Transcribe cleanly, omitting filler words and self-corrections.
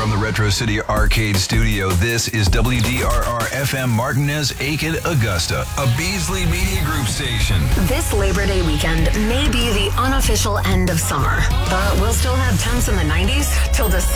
from the Retro City Arcade Studio, this is WDRR-FM Martinez, Aiken, Augusta, a Beasley Media Group station. This Labor Day weekend may be the unofficial end of summer, but we'll still have temps in the 90s till December.